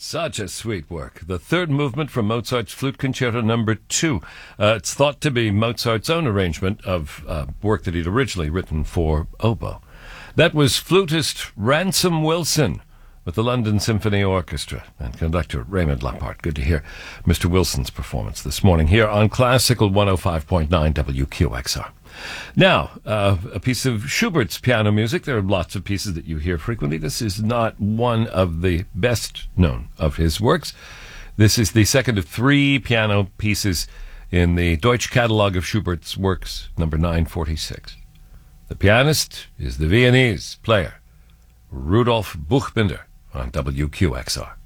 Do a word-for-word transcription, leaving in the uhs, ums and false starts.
Such a sweet work. The third movement from Mozart's Flute Concerto Number Two. Uh, it's thought to be Mozart's own arrangement of uh, work that he'd originally written for oboe. That was flutist Ransom Wilson with the London Symphony Orchestra and conductor Raymond Lappart. Good to hear Mister Wilson's performance this morning here on Classical one oh five point nine W Q X R. Now, uh, a piece of Schubert's piano music. There are lots of pieces that you hear frequently. This is not one of the best known of his works. This is the second of three piano pieces in the Deutsche Catalogue of Schubert's works, number nine forty-six. The pianist is the Viennese player Rudolf Buchbinder on W Q X R.